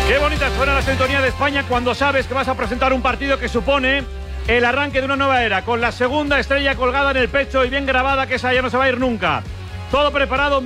Qué bonita suena la sintonía de España cuando sabes que vas a presentar un partido que supone el arranque de una nueva era, con la segunda estrella colgada en el pecho y bien grabada, que esa ya no se va a ir nunca. Todo preparado.